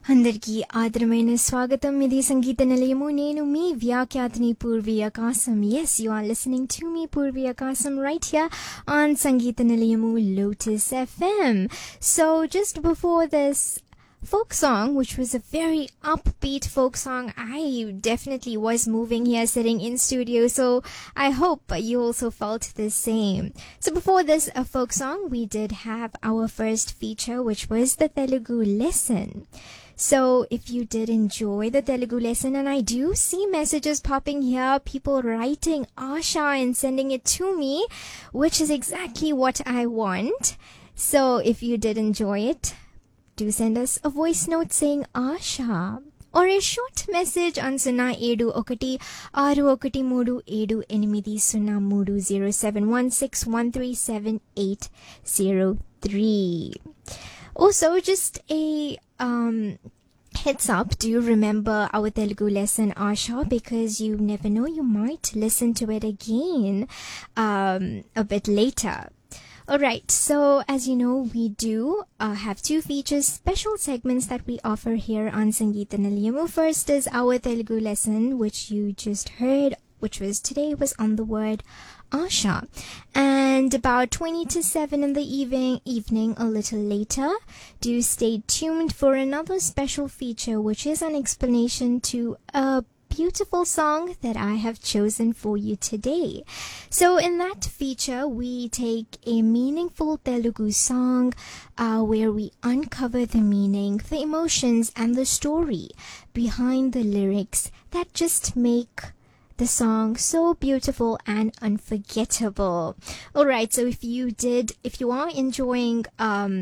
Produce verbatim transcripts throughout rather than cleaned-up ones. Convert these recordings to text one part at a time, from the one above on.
అందరికీ ఆదరమైన స్వాగతం. ఇది సంగీత నిలయము. నేను మీ వ్యాఖ్యాతిని పూర్వి ఆకాశం. Yes, you are listening to me, Purvi Akasam, right here on Sangeeta Nilayamu Lotus F M. So just before this folk song, which was a very upbeat folk song, I definitely was moving here sitting in studio, so I hope you also felt the same. So before this a folk song, we did have our first feature, which was the Telugu lesson. So if you did enjoy the Telugu lesson, and I do see messages popping here, people writing Asha and sending it to me, which is exactly what I want. So if you did enjoy it, do send us a voice note saying Asha, or a short message on zero seven one one ఆరు ఒకటి మూడు ఏడు ఎనిమిది సున్నా మూడు zero seven one six one three seven eight zero three. Also, just a um heads up, do you remember our Telugu lesson, Asha? Because you never know, you might listen to it again um a bit later. Alright, so as you know, we do uh, have two features, special segments that we offer here on Sangeeta Nilayamu. First is our Telugu lesson, which you just heard, which was today was on the word Asha. And about twenty to seven in the evening, evening a little later, do stay tuned for another special feature, which is an explanation to a beautiful song that I have chosen for you today. So in that feature, we take a meaningful Telugu song uh, where we uncover the meaning, the emotions, and the story behind the lyrics that just make the song so beautiful and unforgettable. Alright, so if you did, if you are enjoying um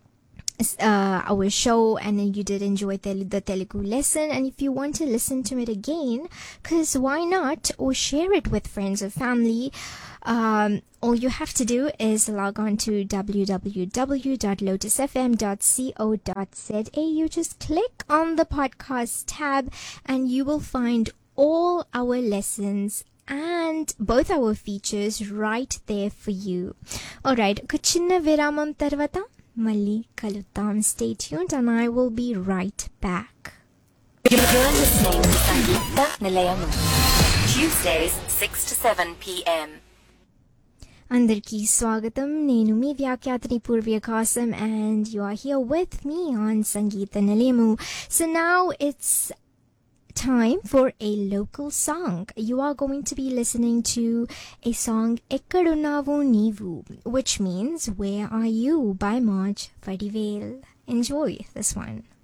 Uh, our show and you did enjoy tel- the Telugu lesson, and if you want to listen to it again, cause why not, or share it with friends or family, um, all you have to do is log on to w w w dot lotus f m dot co dot z a. You just click on the podcast tab and you will find all our lessons and both our features right there for you. Alright, ఒక చిన్న విరామం తర్వాత మళ్ళీ కలుద్దాం. Stay tuned and I will be right back. You're listening to Sangeeta Nilayamu, Tuesdays six to seven p m అందరికీ స్వాగతం. నేను మీ వ్యాఖ్యాతిని పూర్వి ఆకాశం and you are here with me on Sangeeta Nilayamu. So now it's time for a local song. You are going to be listening to a song Ekkadunnavo Neevu, which means Where Are You by Marge Vadivel. Enjoy this one.